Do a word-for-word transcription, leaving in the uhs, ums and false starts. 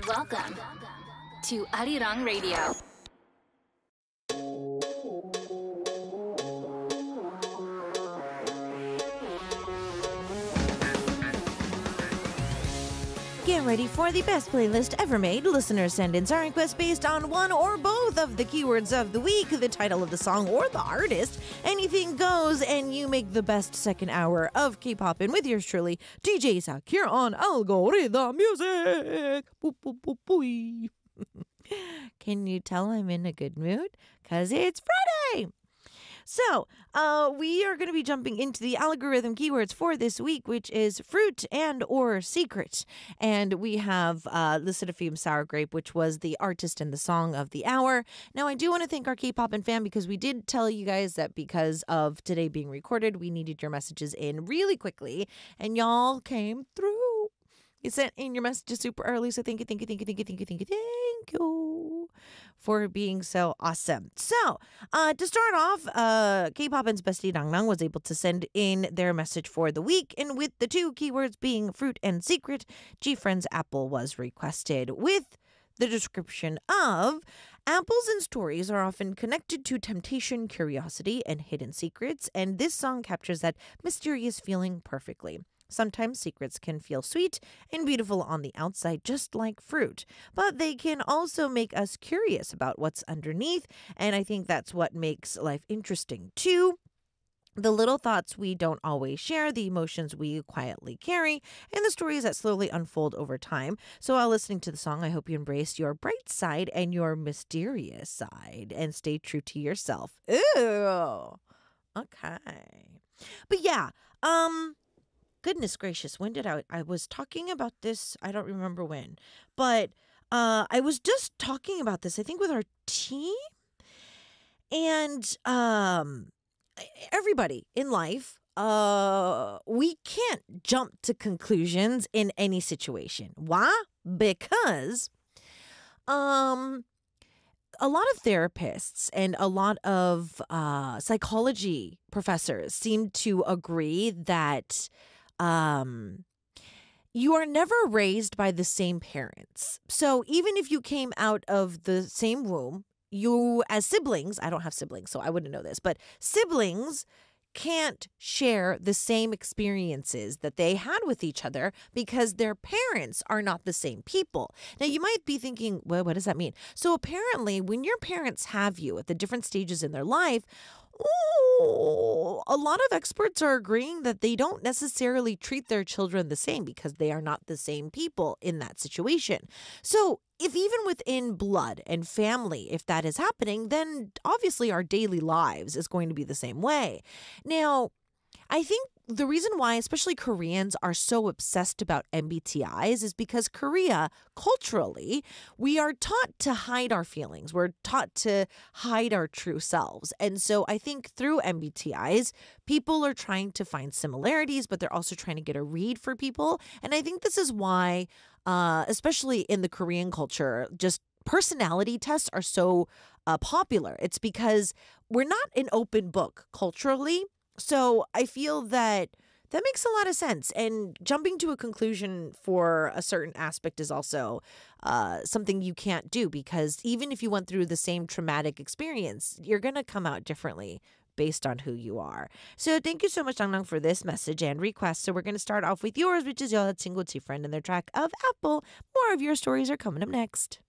Welcome to Arirang Radio. Get ready for the best playlist ever made. Listeners send in song requests based on one or both of the keywords of the week, the title of the song, or the artist. Anything goes, and you make the best second hour of K-pop. And with yours truly, D J Sak here on Algorithm Music. Boop, boop, boop, boop. Can you tell I'm in a good mood? Because it's Friday. So, uh, we are going to be jumping into the algorithm keywords for this week, which is fruit and or secret. And we have uh, listed a few Sour Grape, which was the artist and the song of the hour. Now, I do want to thank our K-pop and fan because we did tell you guys that because of today being recorded, we needed your messages in really quickly. And y'all came through. You sent in your messages super early, so thank you, thank you, thank you, thank you, thank you, thank you, thank you for being so awesome. So, uh, to start off, uh, K-pop's bestie Rangnang was able to send in their message for the week, and with the two keywords being fruit and secret, G-Friend's Apple was requested with the description of apples and stories are often connected to temptation, curiosity, and hidden secrets, and this song captures that mysterious feeling perfectly. Sometimes secrets can feel sweet and beautiful on the outside, just like fruit, but they can also make us curious about what's underneath, and I think that's what makes life interesting too. The little thoughts we don't always share, the emotions we quietly carry, and the stories that slowly unfold over time. So while listening to the song, I hope you embrace your bright side and your mysterious side and stay true to yourself. Ooh, okay. But yeah, um... goodness gracious, when did I, I was talking about this, I don't remember when, but uh, I was just talking about this, I think with our team, and um, everybody in life, uh, we can't jump to conclusions in any situation. Why? Because um, a lot of therapists and a lot of uh, psychology professors seem to agree that Um, you are never raised by the same parents. So even if you came out of the same womb, you as siblings, I don't have siblings, so I wouldn't know this, but siblings can't share the same experiences that they had with each other because their parents are not the same people. Now, you might be thinking, well, what does that mean? So apparently, when your parents have you at the different stages in their life, ooh, a lot of experts are agreeing that they don't necessarily treat their children the same because they are not the same people in that situation. So if even within blood and family, if that is happening, then obviously our daily lives is going to be the same way. Now, I think the reason why, especially Koreans, are so obsessed about M B T Is is because Korea, culturally, we are taught to hide our feelings. We're taught to hide our true selves. And so I think through M B T Is, people are trying to find similarities, but they're also trying to get a read for people. And I think this is why, uh, especially in the Korean culture, just personality tests are so uh, popular. It's because we're not an open book culturally. So I feel that that makes a lot of sense. And jumping to a conclusion for a certain aspect is also uh, something you can't do because even if you went through the same traumatic experience, you're going to come out differently based on who you are. So thank you so much, Dangnang, for this message and request. So we're going to start off with yours, which is 여자친구 G-Friend and their track of Apple. More of your stories are coming up next.